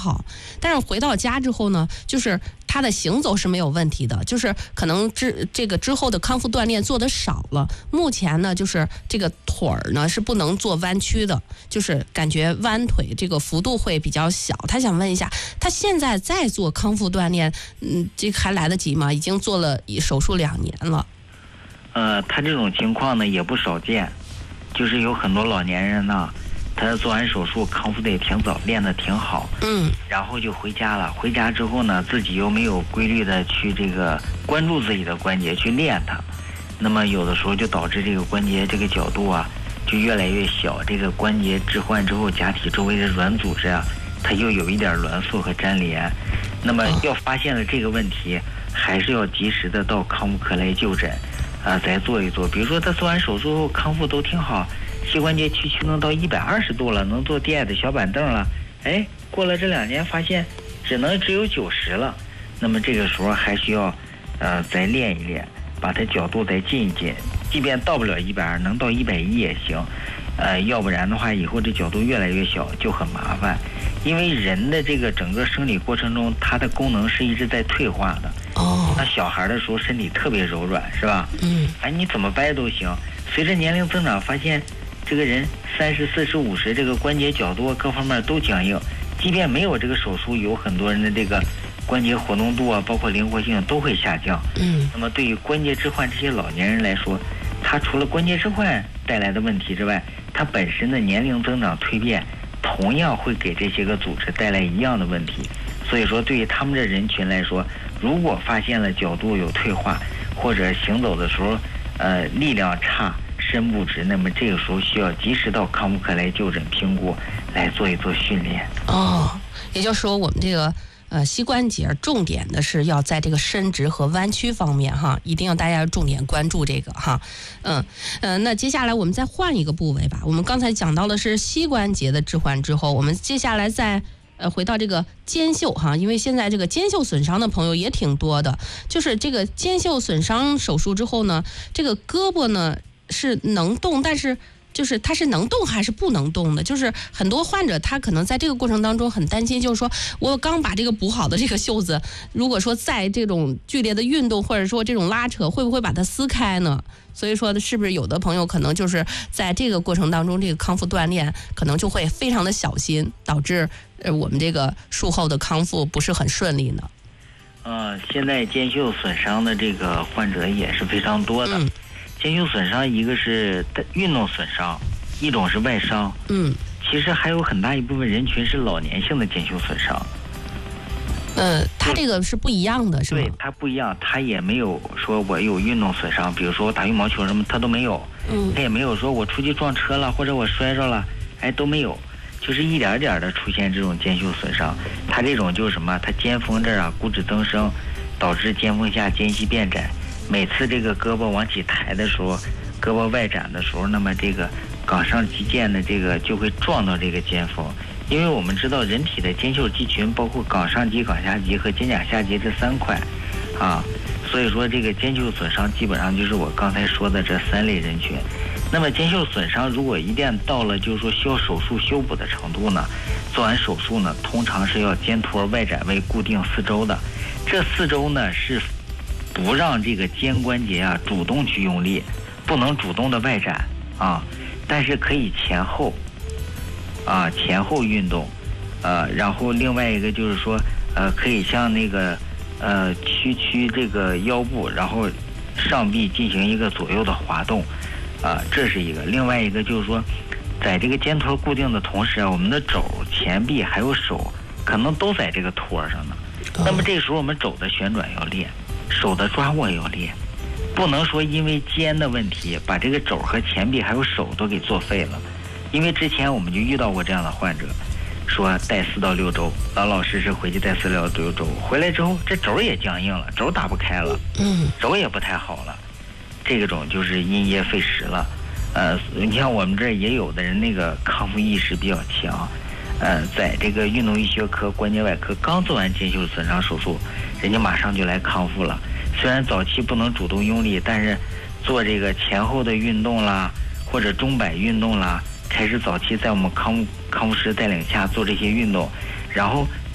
好。但是回到家之后呢，就是他的行走是没有问题的，就是可能之后的康复锻炼做的少了。目前呢，就是这个腿儿呢是不能做弯曲的，就是感觉弯腿这个幅度会比较小。他想问一下，他现在在做康复锻炼，这还来得及吗？已经做了手术2年了。 他这种情况呢也不少见，就是有很多老年人呢，他做完手术康复的也挺早，练得挺好，然后就回家了。回家之后呢，自己又没有规律的去这个关注自己的关节去练它，那么有的时候就导致这个关节这个角度啊就越来越小，这个关节置换之后，假体周围的软组织啊，它又有一点挛缩和粘连。那么要发现了这个问题，还是要及时的到康复科来就诊，再做一做。比如说他做完手术后康复都挺好，膝关节屈能到120度了，能坐 DI 的小板凳了。过了这2年发现只有90了，那么这个时候还需要再练一练，把它角度再进一进，即便到不了120，能到110也行。要不然的话，以后这角度越来越小就很麻烦。因为人的这个整个生理过程中，它的功能是一直在退化的。那小孩的时候身体特别柔软，是吧？你怎么掰都行。随着年龄增长，发现这个人30、40、50，这个关节角度各方面都僵硬。即便没有这个手术，有很多人的这个关节活动度啊，包括灵活性都会下降。那么对于关节置换这些老年人来说，他除了关节置换带来的问题之外，他本身的年龄增长蜕变同样会给这些个组织带来一样的问题。所以说对于他们这人群来说，如果发现了角度有退化，或者行走的时候力量差、身不直，那么这个时候需要及时到康复科来就诊评估，来做一做训练。 也就是说我们这个膝关节重点的是要在这个伸直和弯曲方面哈，一定要大家重点关注这个哈。那接下来我们再换一个部位吧。我们刚才讲到的是膝关节的置换之后，我们接下来再回到这个肩袖哈，因为现在这个肩袖损伤的朋友也挺多的。就是这个肩袖损伤手术之后呢，这个胳膊呢是能动，但是就是它是能动还是不能动的？就是很多患者他可能在这个过程当中很担心，就是说我刚把这个补好的这个袖子，如果说在这种剧烈的运动或者说这种拉扯，会不会把它撕开呢？所以说是不是有的朋友可能就是在这个过程当中，这个康复锻炼可能就会非常的小心，导致我们这个术后的康复不是很顺利呢？ 现在肩袖损伤的这个患者也是非常多的。肩袖损伤一个是运动损伤，一种是外伤。其实还有很大一部分人群是老年性的肩袖损伤。 它这个是不一样的，是吗？ 对，它不一样，它也没有说我有运动损伤，比如说我打羽毛球什么，它都没有。它也没有说我出去撞车了或者我摔着了，都没有，就是一点点的出现这种肩袖损伤。它这种就是什么？它肩峰这儿啊骨质增生，导致肩峰下间隙变窄。每次这个胳膊往起抬的时候，胳膊外展的时候，那么这个冈上肌腱的这个就会撞到这个肩峰。因为我们知道人体的肩袖肌群包括冈上肌、冈下肌和肩胛下肌这3块所以说这个肩袖损伤基本上就是我刚才说的这3类人群。那么肩袖损伤如果一旦到了就是说需要手术修补的程度呢，做完手术呢通常是要肩托外展位固定4周的。这4周呢是不让这个肩关节主动去用力，不能主动的外展但是可以前后运动然后另外一个就是说可以像那个屈这个腰部，然后上臂进行一个左右的滑动这是一个。另外一个就是说在这个肩托固定的同时我们的肘、前臂还有手可能都在这个托上呢。那么这个时候我们肘的旋转要练，手的抓握要练，不能说因为肩的问题把这个肘和前臂还有手都给作废了。因为之前我们就遇到过这样的患者，说带4到6周，老老实实回去带4到6周，回来之后这肘也僵硬了，肘打不开了，肘也不太好了，这种就是因噎废食了。你像我们这儿也有的人那个康复意识比较强，在这个运动医学科、关节外科刚做完肩袖损伤手术，人家马上就来康复了。虽然早期不能主动用力，但是做这个前后的运动啦，或者钟摆运动啦，开始早期在我们康复师带领下做这些运动，然后